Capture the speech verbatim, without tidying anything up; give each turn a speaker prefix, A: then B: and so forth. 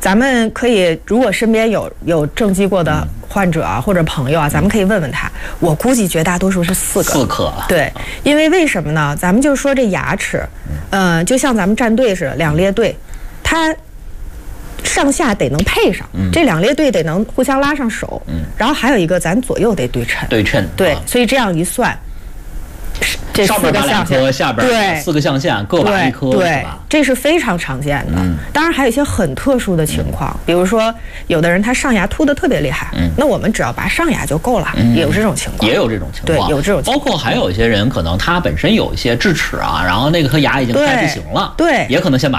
A: 咱们可以，如果身边有有正畸过的患者啊，或者朋友啊，咱们可以问问他。我估计绝大多数是四个。
B: 四颗。
A: 对，因为为什么呢？咱们就说这牙齿，嗯、呃，就像咱们站队似的，两列队，它上下得能配上，嗯、这两列队得能互相拉上手，嗯，然后还有一个，咱左右得对称。
B: 对称。
A: 对，
B: 啊、
A: 所以这样一算。这
B: 上边拔两颗，下边四个象限，各拔一颗，
A: 对，
B: 是吧？
A: 这是非常常见的。
B: 嗯、
A: 当然还有一些很特殊的情况，嗯、比如说有的人他上牙凸的特别厉害，嗯、那我们只要拔上牙就够了，嗯、也有这种情况，
B: 也有这种情况，
A: 对，有这种情况。
B: 包括还有一些人可能他本身有一些智齿啊，然后那个颗牙已经不太不行了，
A: 对，
B: 也可能先把